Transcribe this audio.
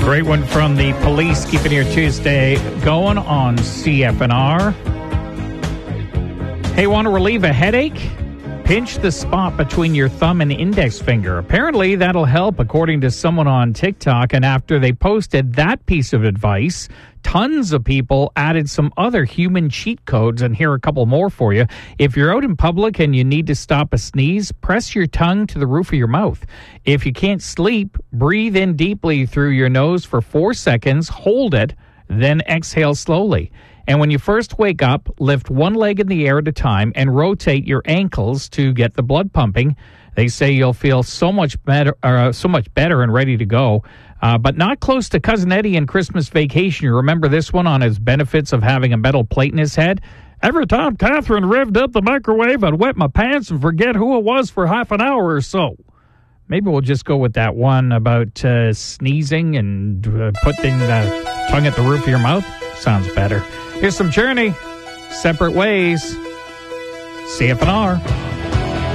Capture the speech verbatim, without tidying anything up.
Great one from the Police, keeping your Tuesday going on C F N R. Hey, want to relieve a headache? Pinch the spot between your thumb and index finger. Apparently, that'll help, according to someone on TikTok. And after they posted that piece of advice, tons of people added some other human cheat codes. And here are a couple more for you. If you're out in public and you need to stop a sneeze, press your tongue to the roof of your mouth. If you can't sleep, breathe in deeply through your nose for four seconds, hold it, then exhale slowly. And when you first wake up, lift one leg in the air at a time and rotate your ankles to get the blood pumping. They say you'll feel so much better, uh, so much better and ready to go. Uh, but not close to Cousin Eddie and Christmas Vacation. You remember this one on his benefits of having a metal plate in his head? Every time Catherine revved up the microwave, I'd wet my pants and forget who it was for half an hour or so. Maybe we'll just go with that one about uh, sneezing and uh, putting the tongue at the roof of your mouth. Sounds better. Here's some Journey, Separate Ways, C F N R.